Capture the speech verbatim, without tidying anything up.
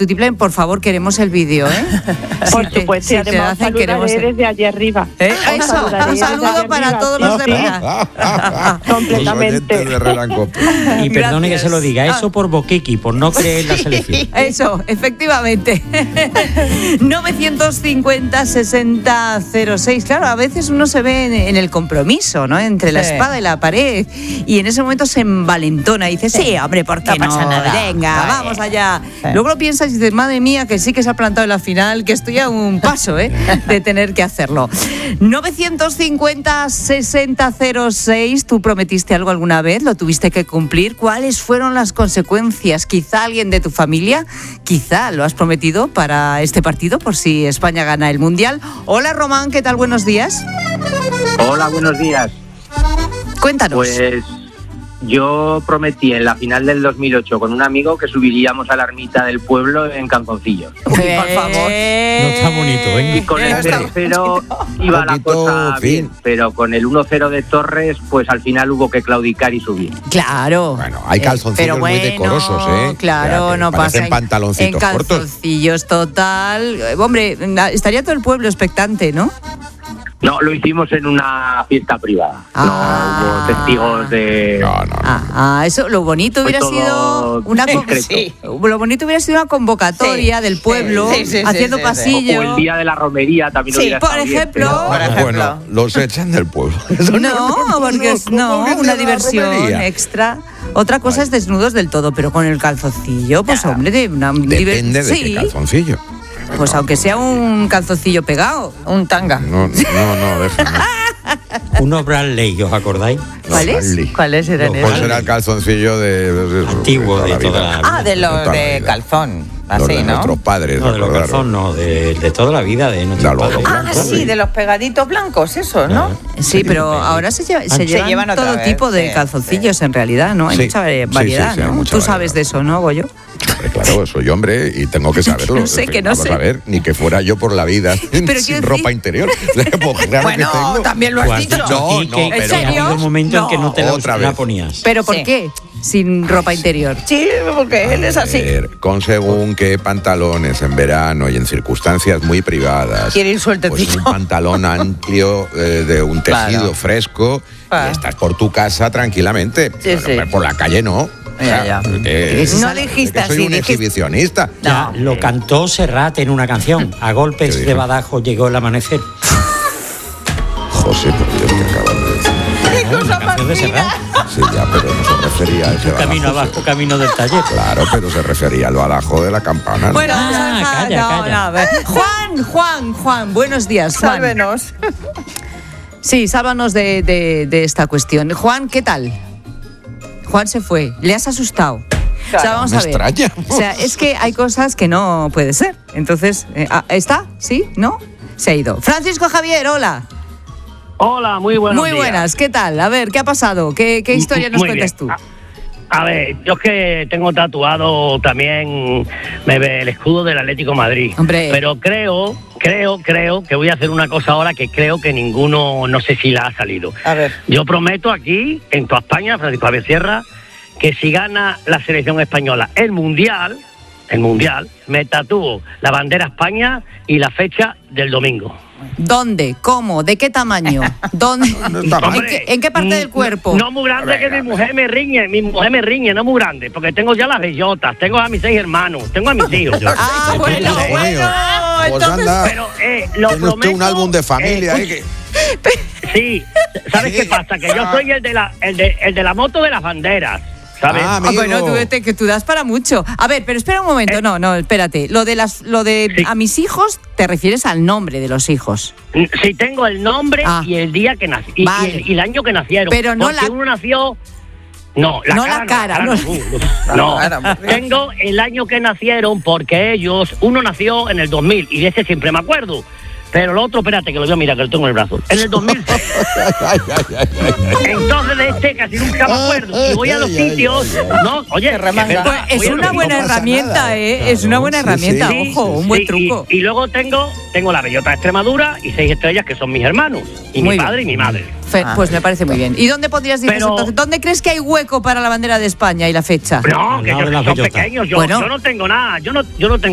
Tutiplén, por favor, queremos el vídeo, ¿eh? Por Si te- supuesto, si y te además hacen, saludaré queremos el- desde allí arriba. ¿Eh? Os Eso, saludaré un desde saludo allí para arriba. todos los de Sí, Herrera. Completamente. Los oyentes de Herrera en Cope. Y perdone Gracias. que se lo diga, eso por Boquiqui, por no creer en la selección. Eso, efectivamente. novecientos cincuenta, sesenta, cero seis. Claro, a veces uno se ve en, en el compromiso, ¿no? Entre la Sí. espada y la pared. Y en ese momento se envalentona y dice, sí, hombre, ¿por qué No no? pasa nada. Venga, Vale. vamos allá. Sí. Luego lo piensas y dices, madre mía, que sí que se ha plantado en la final, que estoy a un paso, ¿eh? De tener que hacerlo. novecientos cincuenta, sesenta, cero seis. ¿Tú prometiste algo alguna vez? ¿Lo tuviste que cumplir? ¿Cuáles fueron las consecuencias? Quizá alguien de tu familia, quizá lo has prometido para este partido, por si España gana el Mundial. Hola, Román, ¿qué tal? Buenos días. Hola, buenos días. Cuéntanos. Pues yo prometí en la final del dos mil ocho con un amigo que subiríamos a la ermita del pueblo en calzoncillos. Uy, por favor. No está bonito, Y ¿eh? con el No está cero cero iba la poquito cosa fin. bien, pero con el uno cero de Torres, pues al final hubo que claudicar y subir. Claro. Bueno, hay Eh, calzoncillos pero muy bueno, decorosos, ¿eh? Claro, O sea, que no parecen pasa. pantaloncitos en cortos. calzoncillos, total. Eh, Hombre, na- estaría todo el pueblo expectante, ¿no? No, lo hicimos en una fiesta privada. Ah. No hubo testigos de... No, no, no. Ah, ah, eso, lo bonito Fue hubiera todo sido una con- discreto. Sí. lo bonito hubiera sido una convocatoria Sí, del pueblo sí, sí, sí, haciendo sí, sí. pasillo. O el día de la romería también Sí, hubiera por estado bien, ejemplo. pero- Por ejemplo. Bueno, los echan del pueblo. No, porque es ¿cómo no, que una de la diversión romería? extra. Otra cosa Ay. es desnudos del todo, pero con el calzoncillo, pues hombre, de una diver- Depende de sí, qué calzoncillo. pues No, aunque sea un calzoncillo pegado. Un tanga. No, no, no, déjame. Unos Bradley, ¿os acordáis? ¿Cuál es? Stanley. ¿Cuáles eran Los Pues esos? era el calzoncillo de, de- de- Antiguo, de la toda vida. la- Ah, de los toda la de vida. calzón. Los Así, de ¿no? nuestros padres. No, de los recordaron. calzón, no, de, de toda la vida de nuestros De los padres. Ah, sí, de los pegaditos blancos, esos, ¿no? Sí, pero ahora se, lleva- se Se llevan, llevan otra todo vez, tipo de sí, calzoncillos en realidad, ¿no? Hay Sí, mucha sí, variedad, sí, sí, hay ¿no? mucha Tú sabes variedad. de eso, ¿no, Goyo? Hombre, claro, soy hombre y tengo que saberlo. No sé, En fin, que no vamos sé. a ver, ni que fuera yo por la vida sin Pero quiero ropa decir- interior. Pues claro Bueno, que tengo. también lo has Tú has dicho. dicho No, aquí no, que, pero- que ha habido un momento en que no te la, Otra la vez. ponías. ¿Pero por Sí. qué? Sin ropa interior. Sí, porque él es A así. ver, con según qué pantalones en verano y en circunstancias muy privadas. Quiere ir Pues sueltecito. un pantalón amplio eh, de un tejido Claro. fresco Ah. y estás por tu casa tranquilamente. Sí, Pero, sí. hombre, por la calle no. Ya, ya. que- Eso No es- dijiste que soy así, un dijiste... exhibicionista. Ya, lo cantó Serrat en una canción. A golpes ¿Qué de dijo? badajo llegó el amanecer. José, por Dios, que acabas de decir. ¡Qué cosa Una más canción de fina! Serrat. Sí, ya, pero no se refería a ese Camino badajo. abajo, camino del taller. Claro, pero se refería al badajo de la campana. ¿no? Bueno, Ah, vamos a dejar- calla, no, calla. no, a ver. Juan, Juan, Juan, buenos días, Juan. Sálvenos. Sí, sálvanos de, de- de esta cuestión. Juan, ¿qué tal? Juan se fue. ¿Le has asustado? O sea, Claro, vamos me a ver. extraña. O sea, es que hay cosas que no puede ser. Entonces, eh, ah, ¿está? ¿Sí? ¿No? Se ha ido. Francisco Javier, hola. Hola, muy buenos Muy días. buenas, ¿qué tal? A ver, ¿qué ha pasado? ¿Qué, qué historia nos Muy cuentas bien. tú? A, a ver, yo es que tengo tatuado también me ve el escudo del Atlético de Madrid. Hombre. Pero creo, creo, creo que voy a hacer una cosa ahora que creo que ninguno, no sé si la ha salido. A ver. Yo prometo aquí, en toda España, Francisco Javier Sierra, que si gana la selección española el Mundial, el Mundial, me tatúo la bandera España y la fecha del domingo. ¿Dónde? ¿Cómo? ¿De qué tamaño? ¿Dónde? No está mal. ¿En, qué, en qué parte mm, del cuerpo? No muy grande, que mi mujer me riñe, mi mujer me riñe, no muy grande, porque tengo ya las bellotas, tengo a mis seis hermanos, tengo a mis hijos. Ah, bueno, Hijo mío, bueno. pues Entonces, anda, Pero eh, lo tiene usted prometo. un álbum de familia. eh, eh, que- Sí, ¿sabes Sí. qué pasa? Que yo soy el de la, el de, el de la moto de las banderas, ¿sabes? Ah, Ah, amigo. bueno, tú, te- que tú das para mucho. A ver, pero espera un momento. No, no, espérate. Lo de las, lo de Sí. a mis hijos, te refieres al nombre de los hijos. Sí, tengo el nombre Ah. y el día que nací y, Vale. y el, y el año que nacieron. Pero no porque la- uno nació. No, la No cara. la cara, no, no. la cara no. No. La cara, muy bien. Tengo el año que nacieron porque ellos, uno nació en el dos mil y de ese siempre me acuerdo. Pero el otro, espérate, que lo voy a mirar, que lo tengo en el brazo. En el dos mil seis. Ay, ay, ay, ay, ay. Entonces de este casi nunca me acuerdo. Y voy a los Ay, ay, sitios. ay, ay. No, oye, Qué remanga. es verdad, Pues es voy a una los buena no pasa herramienta, nada. ¿eh? es una buena Sí, herramienta, sí. ojo, un buen Sí, truco. Y, y luego tengo tengo la bellota de Extremadura y seis estrellas que son mis hermanos. Y Muy mi bien. padre y mi madre. Fe- Ah. pues me parece muy bien. ¿Y dónde podrías decir Pero- entonces? ¿Dónde crees que hay hueco para la bandera de España y la fecha? No, Al que lado yo, de la son bellota. pequeños. Yo, Bueno. yo no tengo nada. Yo no, yo no tengo